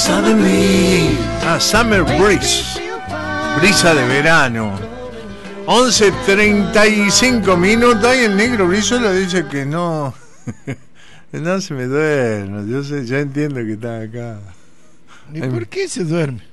Summer Breeze, brisa de verano. 11:35 minutos y el negro Brizuela dice que no. No se me duerme. Yo entiendo que está acá. ¿Y por qué se duerme?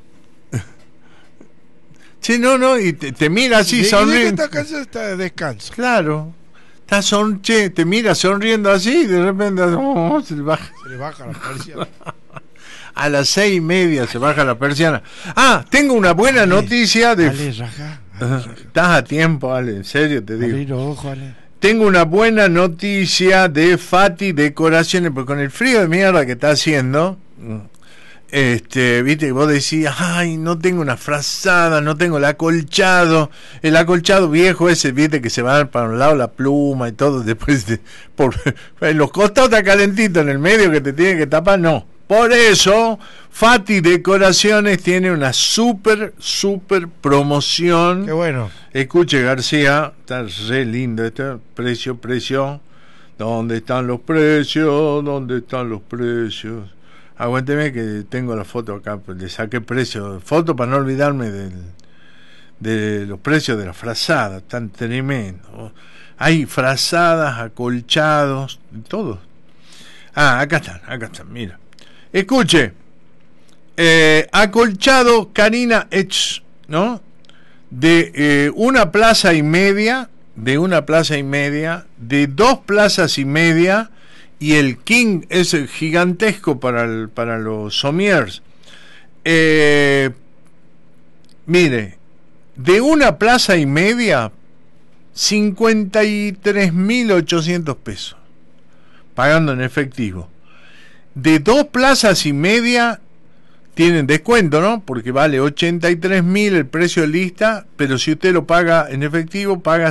Sí, no, y te mira así sonriendo. Esta canción está de descanso. Claro. Te mira sonriendo así y de repente se le baja la persiana. A las 6:30 se baja la persiana. Tengo una buena noticia de... Ale, raja. Estás a tiempo, Ale, en serio te digo. Abrí los ojos, Ale. Tengo una buena noticia de Fati Decoraciones, porque con el frío de mierda que está haciendo, viste que vos decías, no tengo una frazada, no tengo el acolchado viejo ese, viste que se va para un lado la pluma y todo, después por en los costados está calentito, en el medio que te tiene que tapar, no. Por eso, Fati Decoraciones tiene una super promoción. Qué bueno. Escuche, García, está re lindo este precio. ¿Dónde están los precios? Aguánteme que tengo la foto acá, pues le saqué precio. Foto para no olvidarme de los precios de la frazada, tan tremendo. Hay frazadas, acolchados, todo. Acá están, mira. Escuche, acolchado Carina Edge, ¿no? De 1 plaza y media, de 2 plazas y media, y el King es gigantesco para los somiers. Mire, de 1 plaza y media, 53.800 pesos, pagando en efectivo. De 2 plazas y media tienen descuento, ¿no? Porque vale 83.000 el precio de lista, pero si usted lo paga en efectivo, paga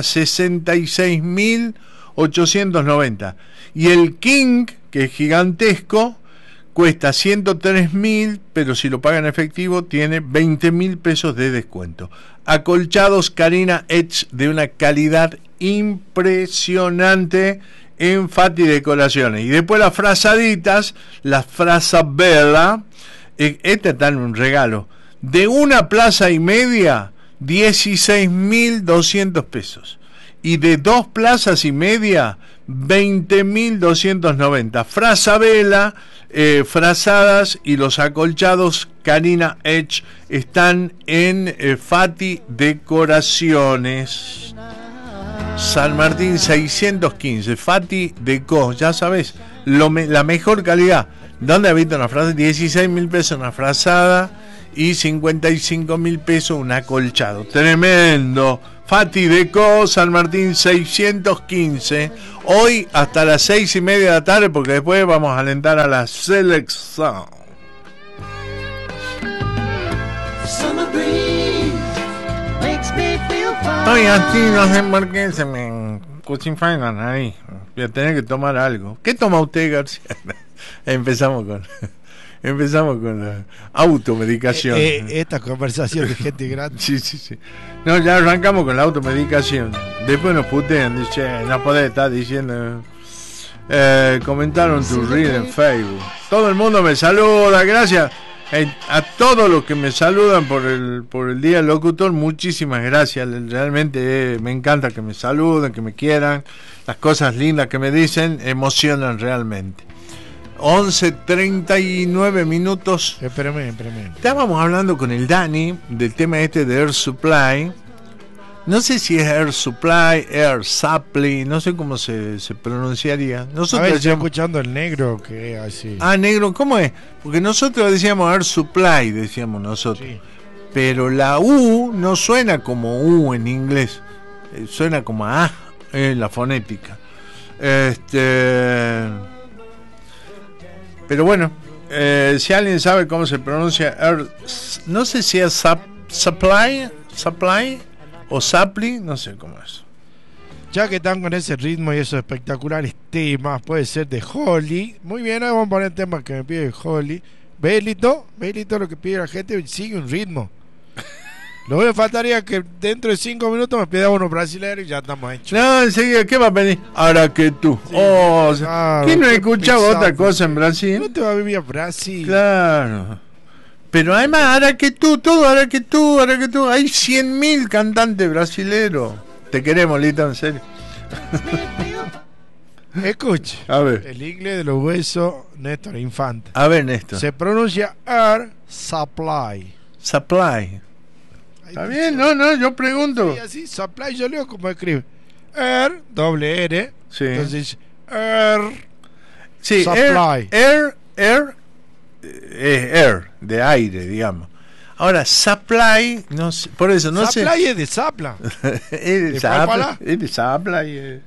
66.890. Y el King, que es gigantesco, cuesta 103.000, pero si lo paga en efectivo, tiene 20.000 pesos de descuento. Acolchados Carina Edge de una calidad impresionante en Fati Decoraciones. Y después las frazaditas, las Frazabella, esta está en un regalo, de 1 plaza y media, 16.200 pesos, y de 2 plazas y media, 20.290. Frazabella, frazadas, y los acolchados Carina Edge están en Fati Decoraciones, San Martín 615, Fati Deco, ya sabes, la mejor calidad. ¿Dónde habita una frazada? 16.000 pesos una frazada y 55.000 pesos un acolchado. Tremendo. Fati Deco, San Martín 615. Hoy hasta las 6:30 de la tarde, porque después vamos a alentar a la selección. Estoy aquí, no sé por qué se me cocinan ahí. Voy a tener que tomar algo. ¿Qué toma usted, García? Empezamos con la automedicación. Esta conversación de gente grande. Sí. No, ya arrancamos con la automedicación. Después nos putean, dice, no podés estar diciendo. Comentaron tu reel en Facebook. Todo el mundo me saluda, gracias. A todos los que me saludan por el Día del Locutor, muchísimas gracias. Realmente me encanta que me saluden, que me quieran. Las cosas lindas que me dicen emocionan realmente. 11:39 minutos. Espérame. Estábamos hablando con el Dani del tema de Air Supply. No sé si es Air Supply, Air Supply, no sé cómo se pronunciaría. Nosotros estoy escuchando el negro que es así. Negro, ¿cómo es? Porque nosotros decíamos Air Supply, decíamos nosotros. Sí. Pero la U no suena como U en inglés. Suena como A en la fonética. Pero bueno, si alguien sabe cómo se pronuncia Air, no sé si es Supply o Supply, no sé cómo es. Ya que están con ese ritmo y esos espectaculares temas, puede ser de Holly. Muy bien, ahora vamos a poner temas que me pide Holly. Belito, lo que pide la gente, sigue un ritmo. Lo que me faltaría que dentro de 5 minutos me pida uno brasileño y ya estamos hechos. No, enseguida, ¿qué va a venir? Ahora que tú. Sí, claro, ¿quién no escuchaba otra cosa en Brasil? No te va a vivir a Brasil. Claro. Pero además, ahora que tú, hay 100.000 cantantes brasileros. Te queremos, Lito, en serio. Escuche, A ver. el inglés de los huesos, Néstor Infante. A ver, Néstor. Se pronuncia Air Supply. Supply. Está bien, no, yo pregunto. Sí, así, Supply, yo leo como escribe. Air, doble R. Sí. Entonces, Air Sí, Supply. Air, de aire, digamos. Ahora, supply, no sé, por eso no sé. Supply es de Zapla. Es de supply.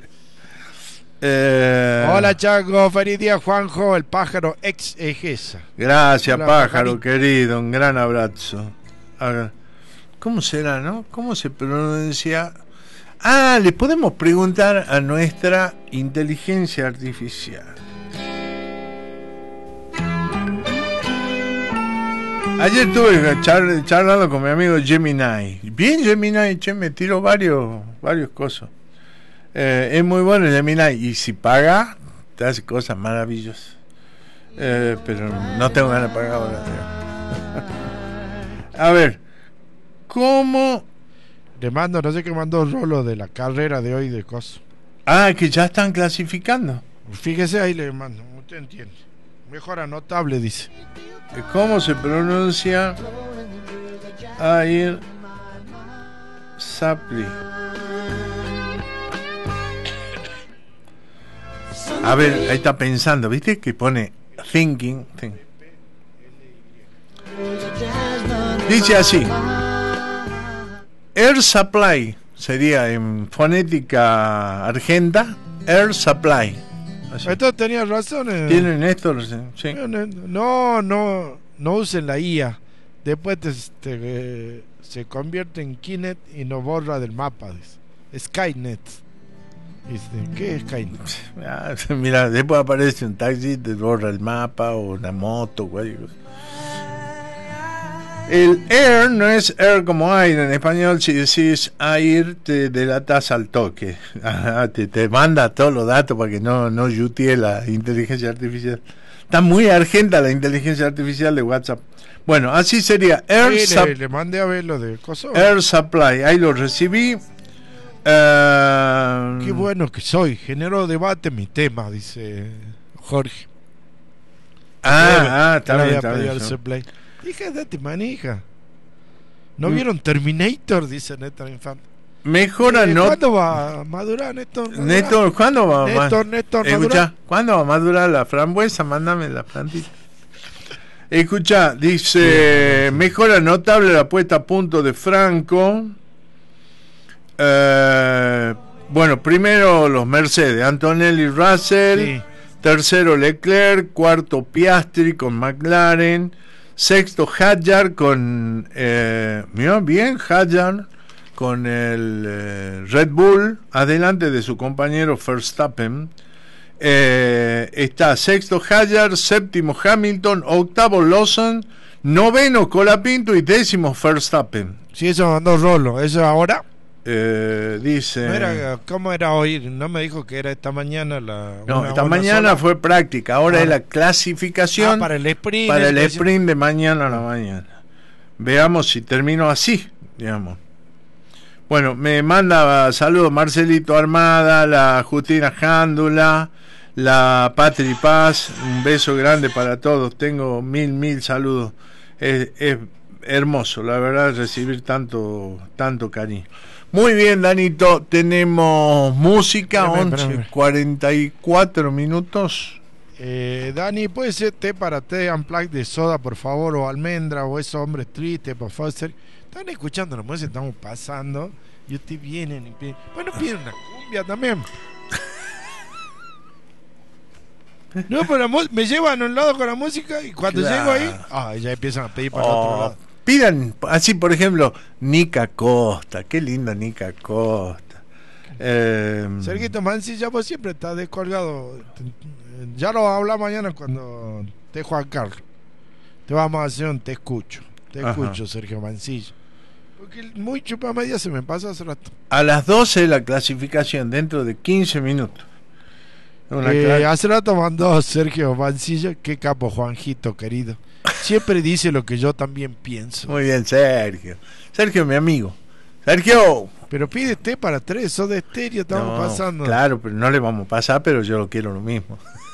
Hola, Chaco, feliz día, Juanjo, el pájaro ex Egesa. Gracias, Hola, pájaro pajarito. querido, un gran abrazo. A ver, ¿cómo será, no? ¿Cómo se pronuncia? Ah, le podemos preguntar a nuestra inteligencia artificial. Ayer estuve charlando con mi amigo Gemini. Bien Gemini, che, me tiro varios cosas. Es muy bueno Gemini y si paga, te hace cosas maravillosas. Pero no tengo ganas de pagar ahora. A ver, ¿cómo? Le mando, no sé qué mandó Rolo de la carrera de hoy de cosas. Ah, que ya están clasificando. Fíjese ahí, le mando, usted entiende. Mejora notable, dice. ¿Cómo se pronuncia? Air Supply. A ver, ahí está pensando, ¿viste? Que pone thinking. Dice así: Air Supply sería en fonética argenta, Air Supply. Así. Esto tenía razón. ¿Tienen Néstor? Sí. No usen la IA. Después se convierte en Kinet y nos borra del mapa. Dice. Skynet. Dice, ¿qué es Skynet? Mira, después aparece un taxi, te borra el mapa o una moto. Cualquier cosa. El air no es air como aire. En español, si decís air, te delatas al toque. Te manda todos los datos para que no yutee la inteligencia artificial. Está muy argenta la inteligencia artificial de WhatsApp. Bueno, así sería Air Sí, le mandé a ver lo de Kosovo. Air Supply. Ahí lo recibí. Qué bueno que soy. Genero debate mi tema, dice Jorge. Está bien. Supply. Hija, date manija. ¿No vieron Terminator? Dice Néstor Infante. Mejora no. ¿Cuándo va a madurar, Néstor? Néstor, ¿cuándo va Néstor, escucha, ¿cuándo va a madurar la frambuesa? Mándame la plantita. Escucha, dice, mejora notable la puesta a punto de Franco. Bueno, primero los Mercedes, Antonelli, Russell. Sí. Tercero Leclerc, cuarto Piastri con McLaren, sexto Hadjar con Hadjar con el Red Bull, adelante de su compañero Verstappen. Está sexto Hadjar, séptimo Hamilton, octavo Lawson, noveno Colapinto y décimo Verstappen. Sí, eso mandó Rolo. ¿Eso ahora? Dice... ¿Cómo era hoy? No me dijo que era esta mañana No, esta mañana sola. Fue práctica. Ahora es la clasificación para el sprint. Para el sprint de mañana a la mañana. Veamos si termino así, digamos. Bueno, me manda saludos Marcelito Armada, la Justina Jándula, la Patri Paz. Un beso grande para todos. Tengo mil saludos. Es hermoso, la verdad, recibir tanto cariño. Muy bien, Danito, tenemos música, 11:44 minutos. Dani, ¿puede ser té para té unplugged de soda, por favor, o almendra, o esos hombres tristes, por favor? Están escuchando la música, estamos pasando, y ustedes vienen y piden. Bueno, piden una cumbia también. No, pero me llevan a un lado con la música, y cuando llego ahí, ya empiezan a pedir para el otro lado. Pidan, así por ejemplo, Nica Costa, qué linda Nica Costa. Serguito Mancilla, vos siempre estás descolgado. Ya lo habla mañana cuando te Juan Carlos. Te vamos a hacer un te escucho, Sergio Mancilla. Porque muy chupa media se me pasa hace rato. A las 12 la clasificación, dentro de 15 minutos. Hace rato mandó Sergio Mancilla, qué capo Juanjito querido. siempre dice lo que yo también pienso. Muy bien, Sergio. Sergio, mi amigo. Sergio. Pero pide té para tres, sos de estéreo, estamos No, pasando. claro, pero no le vamos a pasar, pero yo lo quiero lo mismo.